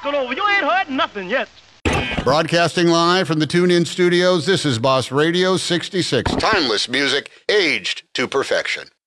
crossing over. You ain't heard nothing yet. Broadcasting live from the TuneIn Studios, this is Boss Radio 66. Timeless music, aged to perfection.